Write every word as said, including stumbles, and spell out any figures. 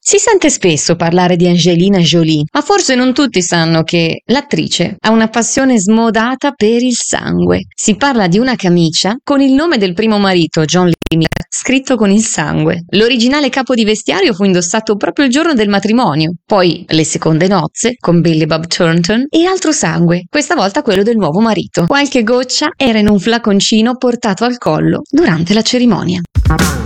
Si sente spesso parlare di Angelina Jolie, ma forse non tutti sanno che l'attrice ha una passione smodata per il sangue. Si parla di una camicia con il nome del primo marito, John Lee Miller, scritto con il sangue. L'originale capo di vestiario fu indossato proprio il giorno del matrimonio, poi le seconde nozze con Billy Bob Thornton e altro sangue, questa volta quello del nuovo marito. Qualche goccia era in un flaconcino portato al collo durante la cerimonia.